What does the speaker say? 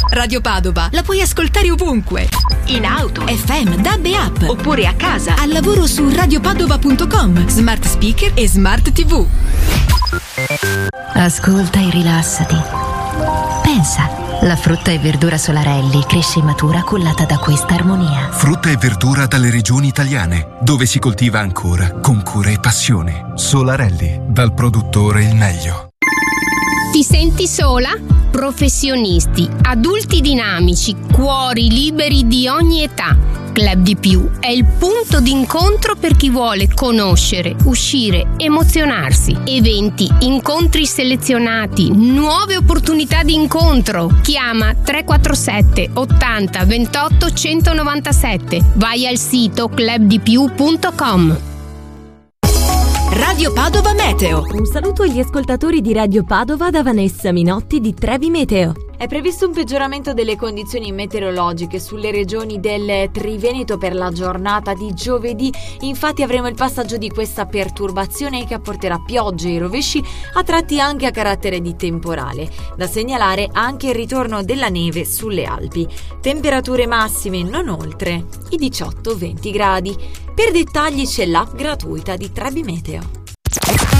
Radio Padova la puoi ascoltare ovunque. In auto, FM, DAB e app. Oppure a casa. Al lavoro su radiopadova.com. Smart speaker e smart TV. Ascolta e rilassati. Pensa. La frutta e verdura Solarelli cresce e matura cullata da questa armonia. Frutta e verdura dalle regioni italiane, dove si coltiva ancora con cura e passione. Solarelli, dal produttore il meglio. Ti senti sola? Professionisti, adulti dinamici, cuori liberi di ogni età. Club di Più è il punto d'incontro per chi vuole conoscere, uscire, emozionarsi. Eventi, incontri selezionati, nuove opportunità di incontro. Chiama 347 80 28 197. Vai al sito clubdipiù.com. Radio Padova Meteo. Un saluto agli ascoltatori di Radio Padova da Vanessa Minotti di Trevi Meteo. È previsto un peggioramento delle condizioni meteorologiche sulle regioni del Triveneto per la giornata di giovedì. Infatti avremo il passaggio di questa perturbazione che apporterà piogge e rovesci, a tratti anche a carattere di temporale. Da segnalare anche il ritorno della neve sulle Alpi. Temperature massime non oltre i 18-20 gradi. Per dettagli c'è l'app gratuita di Trevi Meteo.